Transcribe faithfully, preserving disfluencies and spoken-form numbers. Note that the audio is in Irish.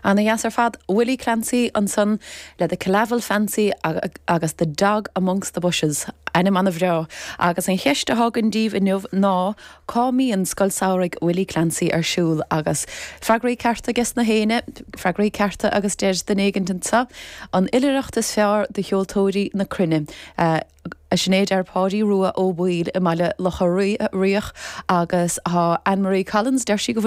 Anna jas ar fad Willie Clancy an son le the Calavel Fancy ag- agus the dog amongst the bushes. Eine man of rao. Agus an cheiste hagan dív in nuv ná cá mi an skolsaurig Willie Clancy ar siúl agus fragraí carta ges na héine, fragraí carta agus deir den éigentansa an ilirachtas fear de heoltóirí na crinne. Uh, a sinnéad ar páirí rua ó bhuiil i meile le choirí riach agus ha Anne-Marie Collins der si go